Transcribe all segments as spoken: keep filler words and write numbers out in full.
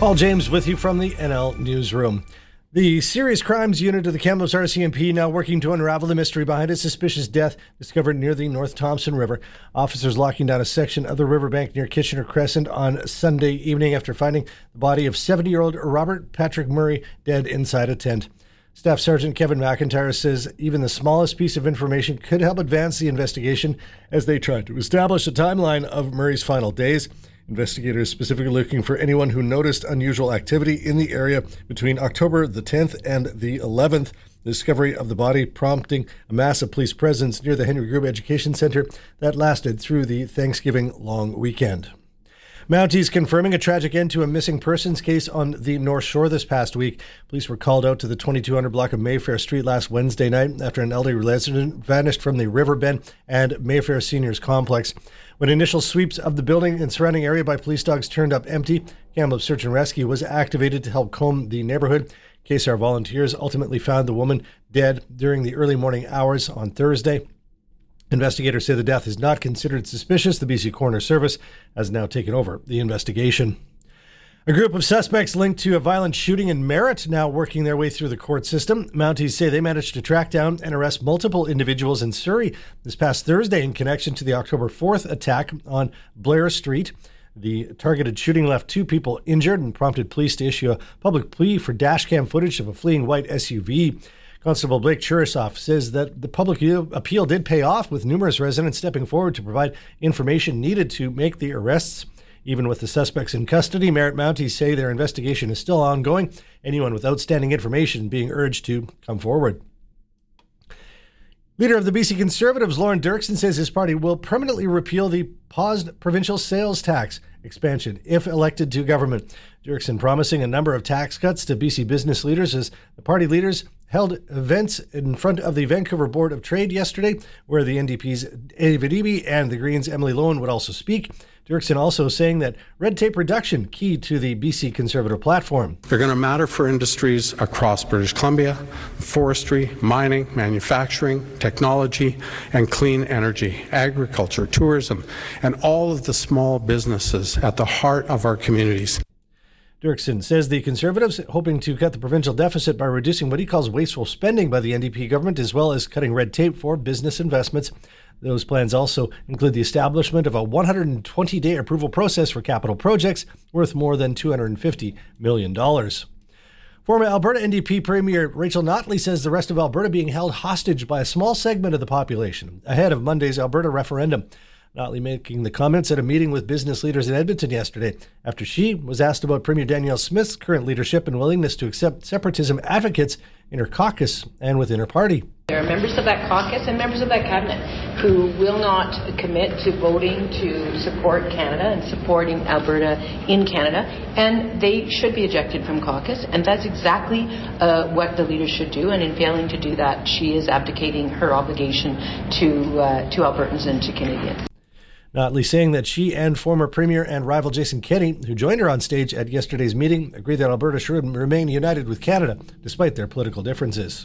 Paul James with you from the N L Newsroom. The Serious Crimes Unit of the Kamloops R C M P now working to unravel the mystery behind a suspicious death discovered near the North Thompson River. Officers locking down a section of the riverbank near Kitchener Crescent on Sunday evening after finding the body of seventy-year-old Robert Patrick Murray dead inside a tent. Staff Sergeant Kevin McIntyre says even the smallest piece of information could help advance the investigation as they try to establish a timeline of Murray's final days. Investigators specifically looking for anyone who noticed unusual activity in the area between October the tenth and the eleventh. The discovery of the body prompting a massive police presence near the Henry Grube Education Centre that lasted through the Thanksgiving long weekend. Mounties confirming a tragic end to a missing persons case on the North Shore this past week. Police were called out to the twenty-two hundred block of Mayfair Street last Wednesday night after an elderly resident vanished from the Riverbend and Mayfair Seniors Complex. When initial sweeps of the building and surrounding area by police dogs turned up empty, Kamloops Search and Rescue was activated to help comb the neighborhood. K S A R volunteers ultimately found the woman dead during the early morning hours on Thursday. Investigators say the death is not considered suspicious. The B C Coroner Service has now taken over the investigation. A group of suspects linked to a violent shooting in Merritt now working their way through the court system. Mounties say they managed to track down and arrest multiple individuals in Surrey this past Thursday in connection to the October fourth attack on Blair Street. The targeted shooting left two people injured and prompted police to issue a public plea for dashcam footage of a fleeing white S U V. Constable Blake Churisoff says that the public appeal did pay off, with numerous residents stepping forward to provide information needed to make the arrests. Even with the suspects in custody, Merritt Mounties say their investigation is still ongoing. Anyone with outstanding information being urged to come forward. Leader of the B C Conservatives, Lauren Dirksen, says his party will permanently repeal the paused provincial sales tax expansion if elected to government. Dirksen promising a number of tax cuts to B C business leaders as the party leaders held events in front of the Vancouver Board of Trade yesterday, where the N D P's David Eby and the Greens' Emily Lowen would also speak. Dirksen also saying that red tape reduction key to the B C Conservative platform. They're going to matter for industries across British Columbia: forestry, mining, manufacturing, technology, and clean energy, agriculture, tourism, and all of the small businesses at the heart of our communities. Dirksen says the Conservatives hoping to cut the provincial deficit by reducing what he calls wasteful spending by the N D P government, as well as cutting red tape for business investments. Those plans also include the establishment of a one hundred twenty day approval process for capital projects worth more than two hundred fifty million dollars. Former Alberta N D P Premier Rachel Notley says the rest of Alberta being held hostage by a small segment of the population ahead of Monday's Alberta referendum. Notley making the comments at a meeting with business leaders in Edmonton yesterday after she was asked about Premier Danielle Smith's current leadership and willingness to accept separatism advocates in her caucus and within her party. There are members of that caucus and members of that cabinet who will not commit to voting to support Canada and supporting Alberta in Canada, and they should be ejected from caucus, and that's exactly uh, what the leaders should do, and in failing to do that, she is abdicating her obligation to, uh, to Albertans and to Canadians. Notley saying that she and former Premier and rival Jason Kenney, who joined her on stage at yesterday's meeting, agree that Alberta should remain united with Canada, despite their political differences.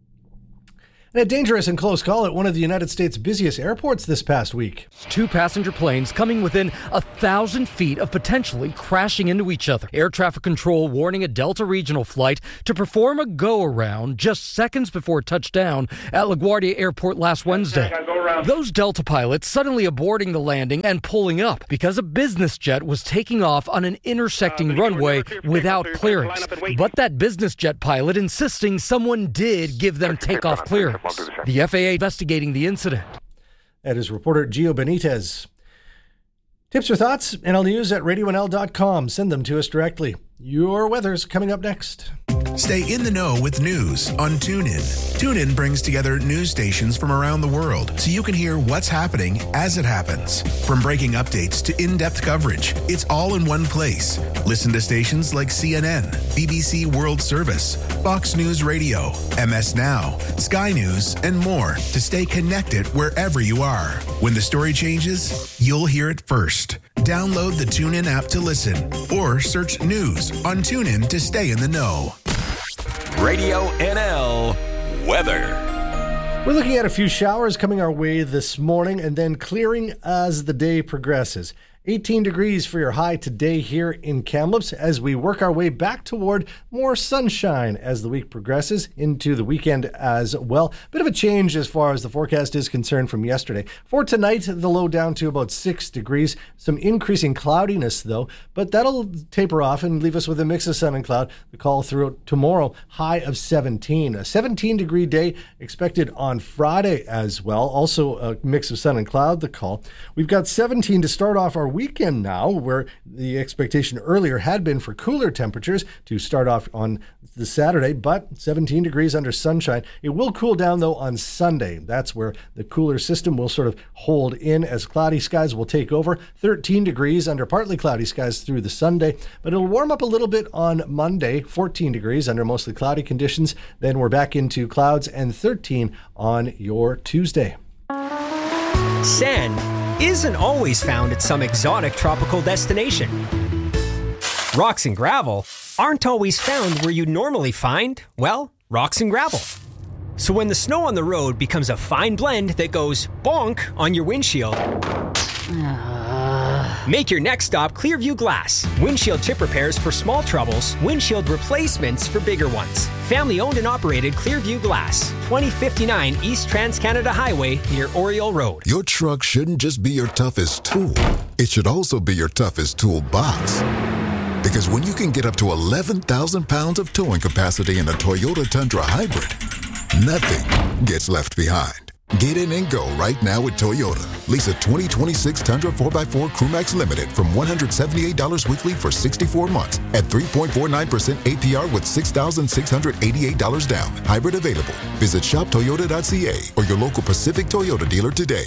And a dangerous and close call at one of the United States' busiest airports this past week. Two passenger planes coming within a thousand feet of potentially crashing into each other. Air traffic control warning a Delta regional flight to perform a go-around just seconds before touchdown at LaGuardia Airport last Wednesday. Those Delta pilots suddenly aborting the landing and pulling up because a business jet was taking off on an intersecting uh, runway without clearance. But that business jet pilot insisting someone did give them takeoff clearance. The F A A investigating the incident. That is reporter Gio Benitez. Tips or thoughts? N L News at radio n l dot com. Send them to us directly. Your weather's coming up next. Stay in the know with news on TuneIn. TuneIn brings together news stations from around the world so you can hear what's happening as it happens. From breaking updates to in-depth coverage, it's all in one place. Listen to stations like C N N, B B C World Service, Fox News Radio, M S Now, Sky News, and more to stay connected wherever you are. When the story changes, you'll hear it first. Download the TuneIn app to listen or search news on TuneIn to stay in the know. Radio N L weather. We're looking at a few showers coming our way this morning and then clearing as the day progresses. eighteen degrees for your high today here in Kamloops as we work our way back toward more sunshine as the week progresses into the weekend as well. Bit of a change as far as the forecast is concerned from yesterday. For tonight, the low down to about six degrees. Some increasing cloudiness though, but that'll taper off and leave us with a mix of sun and cloud. The call through tomorrow, high of seventeen. A seventeen degree day expected on Friday as well. Also a mix of sun and cloud, the call. We've got seventeen to start off our weekend now, where the expectation earlier had been for cooler temperatures to start off on the Saturday, but seventeen degrees under sunshine. It will cool down though on Sunday. That's where the cooler system will sort of hold in as cloudy skies will take over. thirteen degrees under partly cloudy skies through the Sunday, but it'll warm up a little bit on Monday. fourteen degrees under mostly cloudy conditions. Then we're back into clouds and thirteen on your Tuesday. Sand isn't always found at some exotic tropical destination. Rocks and gravel aren't always found where you'd normally find, well, rocks and gravel. So when the snow on the road becomes a fine blend that goes bonk on your windshield, make your next stop Clearview Glass. Windshield chip repairs for small troubles, windshield replacements for bigger ones. Family owned and operated Clearview Glass, twenty fifty-nine East Trans-Canada Highway near Oriole Road. Your truck shouldn't just be your toughest tool. It should also be your toughest toolbox. Because when you can get up to eleven thousand pounds of towing capacity in a Toyota Tundra Hybrid, nothing gets left behind. Get in and go right now with Toyota. Lease a twenty twenty-six Tundra four by four Crewmax Limited from one hundred seventy-eight dollars weekly for sixty-four months at three point four nine percent A P R with six thousand six hundred eighty-eight dollars down. Hybrid available. Visit shop toyota dot c a or your local Pacific Toyota dealer today.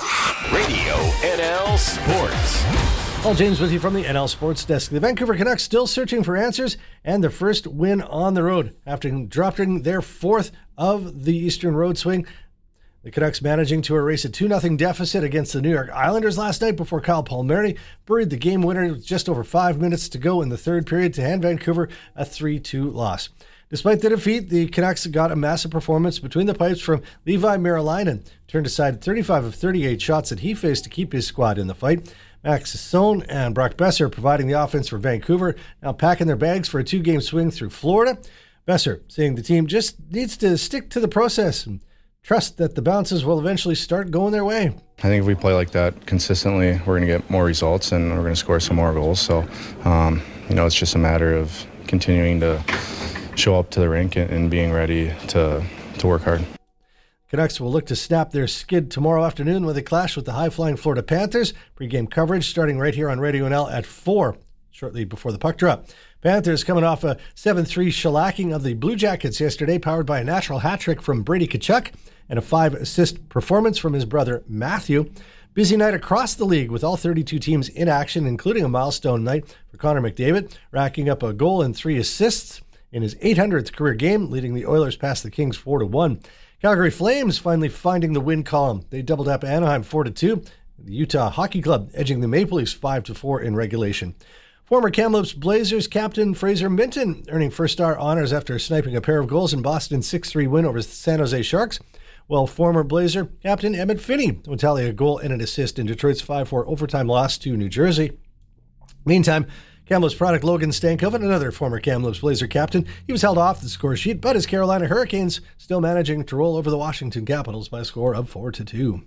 Radio N L Sports. Paul James with you from the N L Sports Desk. The Vancouver Canucks still searching for answers and their first win on the road after dropping their fourth of the Eastern Road Swing. The Canucks managing to erase a two nothing deficit against the New York Islanders last night before Kyle Palmieri buried the game winner with just over five minutes to go in the third period to hand Vancouver a three two loss. Despite the defeat, the Canucks got a massive performance between the pipes from Levi Merilainen. Turned aside thirty-five of thirty-eight shots that he faced to keep his squad in the fight. Max Sasson and Brock Besser providing the offense for Vancouver, now packing their bags for a two-game swing through Florida. Besser saying the team just needs to stick to the process and trust that the bounces will eventually start going their way. I think if we play like that consistently, we're going to get more results and we're going to score some more goals. So, um, you know, it's just a matter of continuing to show up to the rink and, and being ready to to work hard. Canucks will look to snap their skid tomorrow afternoon when they clash with the high-flying Florida Panthers. Pre-game coverage starting right here on Radio N L at four, shortly before the puck drop. Panthers coming off a seven three shellacking of the Blue Jackets yesterday, powered by a natural hat trick from Brady Tkachuk and a five-assist performance from his brother Matthew. Busy night across the league with all thirty-two teams in action, including a milestone night for Connor McDavid, racking up a goal and three assists in his eight hundredth career game, leading the Oilers past the Kings four to one. Calgary Flames finally finding the win column. They doubled up Anaheim four to two. The Utah Hockey Club edging the Maple Leafs five to four in regulation. Former Kamloops Blazers captain Fraser Minton earning first-star honors after sniping a pair of goals in Boston's six three win over the San Jose Sharks, while former Blazer captain Emmett Finney will tally a goal and an assist in Detroit's five four overtime loss to New Jersey. Meantime, Kamloops product Logan Stankoven, another former Kamloops Blazer captain, he was held off the score sheet, but his Carolina Hurricanes still managing to roll over the Washington Capitals by a score of four to two.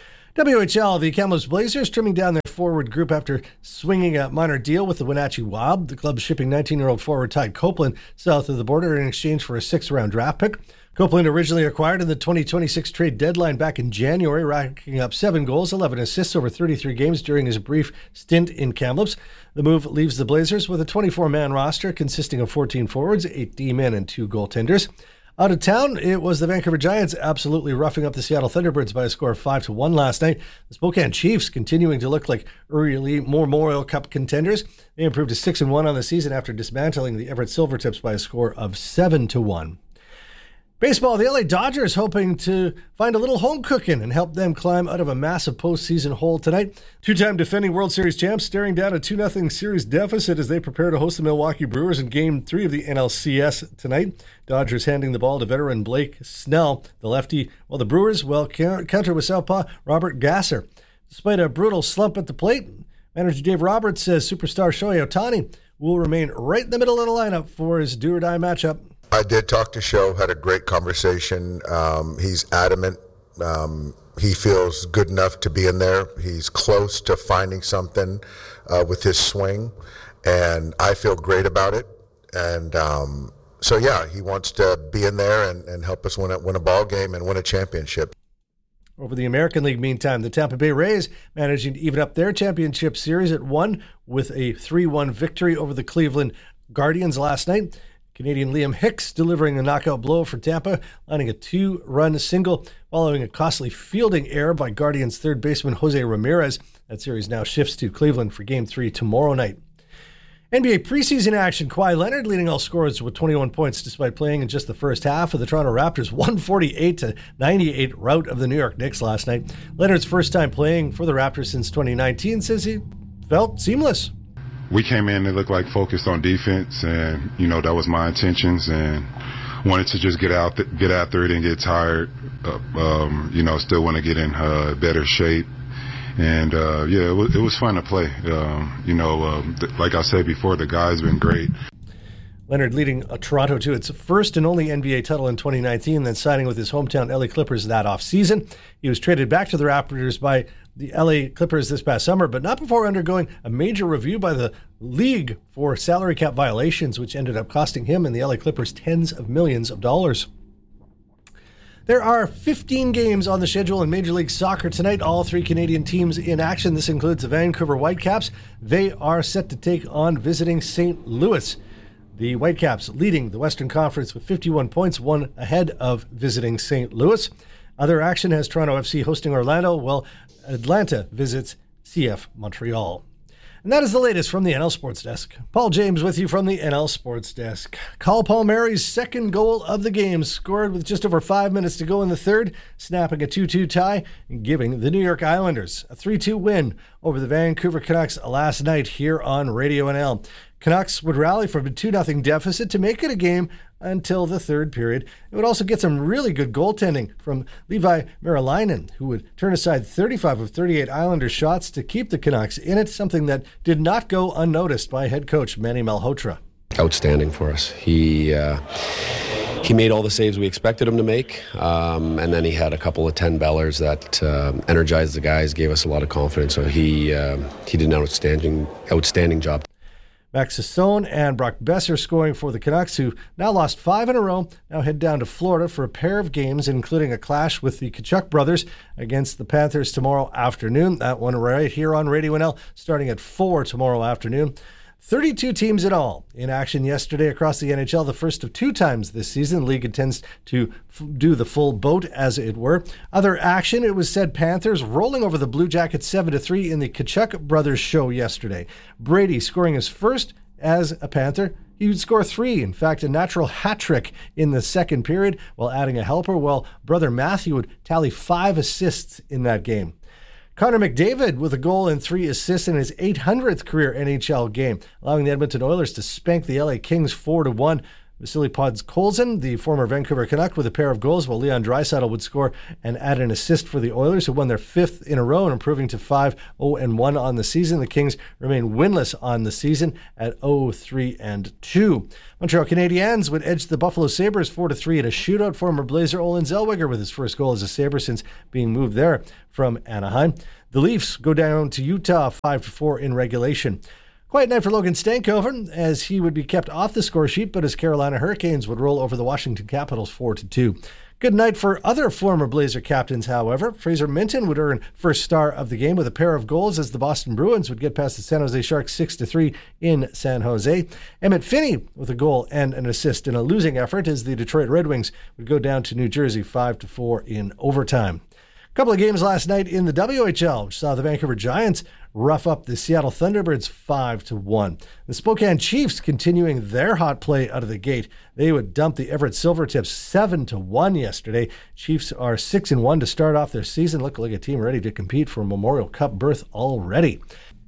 W H L, the Kamloops Blazers trimming down their forward group after swinging a minor deal with the Wenatchee Wild. The club shipping nineteen-year-old forward Ty Copeland south of the border in exchange for a sixth-round draft pick. Copeland originally acquired in the twenty twenty-six trade deadline back in January, racking up seven goals, eleven assists over thirty-three games during his brief stint in Kamloops. The move leaves the Blazers with a twenty-four man roster consisting of fourteen forwards, eight D-men, and two goaltenders. Out of town, it was the Vancouver Giants absolutely roughing up the Seattle Thunderbirds by a score of five to one last night. The Spokane Chiefs continuing to look like early Memorial Cup contenders. They improved to six and one on the season after dismantling the Everett Silvertips by a score of seven to one. Baseball, the L A Dodgers hoping to find a little home cooking and help them climb out of a massive postseason hole tonight. Two-time defending World Series champs staring down a two nothing series deficit as they prepare to host the Milwaukee Brewers in Game three of the N L C S tonight. Dodgers handing the ball to veteran Blake Snell, the lefty, while the Brewers will counter with southpaw Robert Gasser. Despite a brutal slump at the plate, Manager Dave Roberts says superstar Shohei Ohtani will remain right in the middle of the lineup for his do-or-die matchup. I did talk to Sho, had a great conversation. Um, he's adamant. Um, he feels good enough to be in there. He's close to finding something uh, with his swing, and I feel great about it. And um, so, yeah, he wants to be in there and, and help us win a, win a ball game and win a championship. Over the American League, meantime, the Tampa Bay Rays managing to even up their championship series at one with a three one victory over the Cleveland Guardians last night. Canadian Liam Hicks delivering a knockout blow for Tampa, landing a two-run single following a costly fielding error by Guardians third baseman Jose Ramirez. That series now shifts to Cleveland for Game three tomorrow night. N B A preseason action, Kawhi Leonard leading all scorers with twenty-one points despite playing in just the first half of the Toronto Raptors' one forty-eight to ninety-eight rout of the New York Knicks last night. Leonard's first time playing for the Raptors since twenty nineteen says he felt seamless. We came in and looked like focused on defense, and, you know, that was my intentions, and wanted to just get out th- get after it and get tired. Uh, um, you know, still want to get in uh, better shape. And, uh, yeah, it was, it was fun to play. Um, you know, um, th- like I said before, the guys been great. Leonard leading uh, Toronto to its first and only N B A title in twenty nineteen, then signing with his hometown L A Clippers that offseason. He was traded back to the Raptors by the L A Clippers this past summer, but not before undergoing a major review by the league for salary cap violations, which ended up costing him and the L A Clippers tens of millions of dollars. There are fifteen games on the schedule in Major League Soccer tonight, all three Canadian teams in action. This includes the Vancouver Whitecaps. They are set to take on visiting Saint Louis. The Whitecaps leading the Western Conference with fifty-one points, one ahead of visiting Saint Louis. Other action has Toronto F C hosting Orlando, while Atlanta visits C F Montreal. And that is the latest from the N L Sports Desk. Paul James with you from the N L Sports Desk. Kyle Palmieri's second goal of the game, scored with just over five minutes to go in the third, snapping a two two tie and giving the New York Islanders a three two win over the Vancouver Canucks last night here on Radio N L. Canucks would rally from a two nothing deficit to make it a game until the third period. It would also get some really good goaltending from Levi Merilainen, who would turn aside thirty-five of thirty-eight Islanders shots to keep the Canucks in it, something that did not go unnoticed by head coach Manny Malhotra. Outstanding for us. He uh, he made all the saves we expected him to make, um, and then he had a couple of ten-bellers that uh, energized the guys, gave us a lot of confidence. So he uh, he did an outstanding outstanding job. Max Sassone and Brock Besser scoring for the Canucks, who now lost five in a row, now head down to Florida for a pair of games, including a clash with the Tkachuk brothers against the Panthers tomorrow afternoon. That one right here on Radio N L, starting at four tomorrow afternoon. thirty-two teams in all in action yesterday across the N H L, the first of two times this season. The league intends to f- do the full boat, as it were. Other action, it was said Panthers rolling over the Blue Jackets seven to three in the Tkachuk brothers show yesterday. Brady scoring his first as a Panther. He would score three, in fact, a natural hat trick in the second period while adding a helper, while brother Matthew would tally five assists in that game. Connor McDavid with a goal and three assists in his eight hundredth career N H L game, allowing the Edmonton Oilers to spank the L A Kings four to one. Vasily Podkolzin, the former Vancouver Canuck, with a pair of goals, while Leon Draisaitl would score and add an assist for the Oilers, who won their fifth in a row and improving to five oh one on the season. The Kings remain winless on the season at oh three and two. Montreal Canadiens would edge the Buffalo Sabres four to three in a shootout. Former Blazer Olen Zellweger with his first goal as a Sabre since being moved there from Anaheim. The Leafs go down to Utah five to four in regulation. Quiet night for Logan Stankoven, as he would be kept off the score sheet, but his Carolina Hurricanes would roll over the Washington Capitals four to two. Good night for other former Blazer captains, however. Fraser Minton would earn first star of the game with a pair of goals as the Boston Bruins would get past the San Jose Sharks six to three in San Jose. Emmett Finney with a goal and an assist in a losing effort as the Detroit Red Wings would go down to New Jersey five to four in overtime. A couple of games last night in the W H L, which saw the Vancouver Giants rough up the Seattle Thunderbirds five to one. The Spokane Chiefs continuing their hot play out of the gate. They would dump the Everett Silvertips seven to one yesterday. Chiefs are six and one to start off their season, look like a team ready to compete for a Memorial Cup berth already.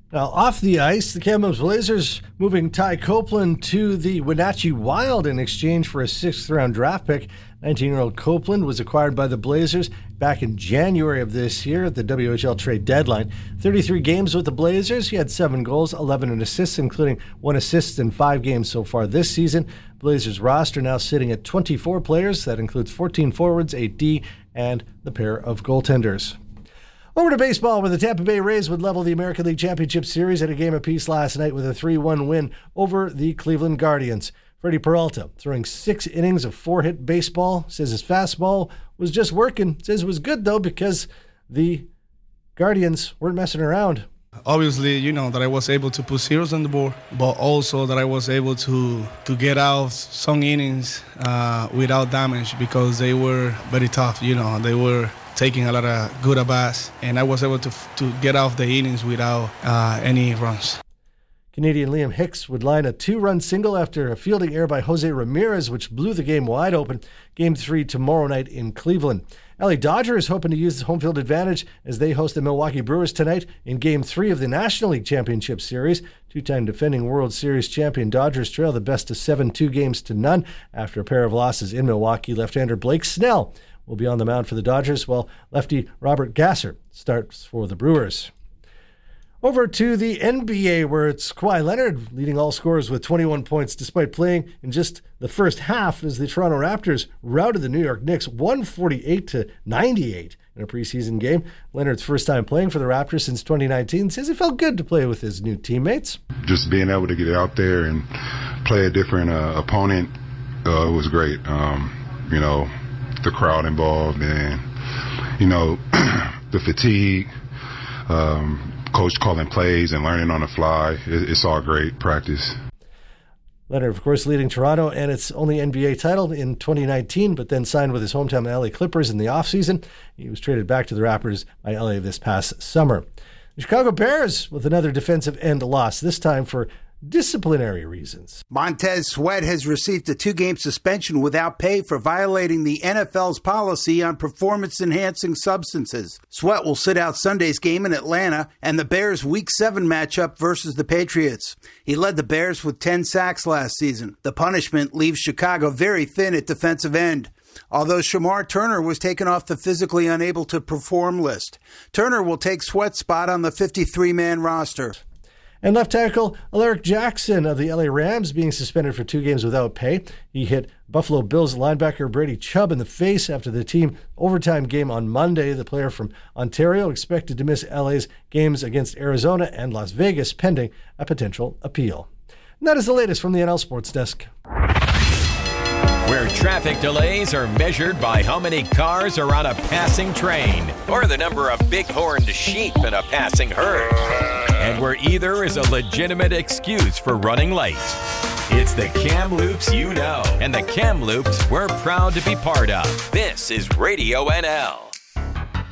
Now, off the ice, the Kamloops Blazers moving Ty Copeland to the Wenatchee Wild in exchange for a sixth-round draft pick. nineteen-year-old Copeland was acquired by the Blazers back in January of this year at the W H L trade deadline. thirty-three games with the Blazers. He had seven goals, eleven assists, including one assist in five games so far this season. Blazers roster now sitting at twenty-four players. That includes fourteen forwards, eight D, and the pair of goaltenders. Over to baseball, where the Tampa Bay Rays would level the American League Championship Series at a game apiece last night with a three one win over the Cleveland Guardians. Freddie Peralta, throwing six innings of four-hit baseball, says his fastball was just working. Says it was good, though, because the Guardians weren't messing around. Obviously, you know, that I was able to put zeros on the board, but also that I was able to, to get out some innings uh, without damage because they were very tough, you know. They were taking a lot of good at-bats, and I was able to to get off the innings without uh, any runs. Canadian Liam Hicks would line a two-run single after a fielding error by Jose Ramirez, which blew the game wide open. Game three tomorrow night in Cleveland. L A Dodgers hoping to use the home field advantage as they host the Milwaukee Brewers tonight in Game three of the National League Championship Series. Two-time defending World Series champion Dodgers trail the best of seven, two games to none after a pair of losses in Milwaukee. Left-hander Blake Snell will be on the mound for the Dodgers, while lefty Robert Gasser starts for the Brewers. Over to the N B A, where it's Kawhi Leonard leading all scorers with twenty-one points despite playing in just the first half as the Toronto Raptors routed the New York Knicks one forty-eight to ninety-eight in a preseason game. Leonard's first time playing for the Raptors since twenty nineteen says it felt good to play with his new teammates. Just being able to get out there and play a different uh, opponent uh, was great. Um, you know, the crowd involved and, you know, the fatigue, um, coach calling plays and learning on the fly. It's all great practice. Leonard, of course, leading Toronto and its only N B A title in twenty nineteen, but then signed with his hometown L A Clippers in the offseason. He was traded back to the Raptors by L A this past summer. The Chicago Bears with another defensive end loss, this time for disciplinary reasons. Montez Sweat has received a two-game suspension without pay for violating the N F L's policy on performance-enhancing substances. Sweat will sit out Sunday's game in Atlanta and the Bears' Week seven matchup versus the Patriots. He led the Bears with ten sacks last season. The punishment leaves Chicago very thin at defensive end, although Shamar Turner was taken off the physically unable to perform list. Turner will take Sweat's spot on the fifty-three man roster. And left tackle Alaric Jackson of the L A Rams being suspended for two games without pay. He hit Buffalo Bills linebacker Brady Chubb in the face after the team overtime game on Monday. The player from Ontario expected to miss L A's games against Arizona and Las Vegas pending a potential appeal. And that is the latest from the N L Sports Desk. Where traffic delays are measured by how many cars are on a passing train or the number of big-horned sheep in a passing herd. And where either is a legitimate excuse for running late. It's the Kamloops you know, and the Kamloops we're proud to be part of. This is Radio N L.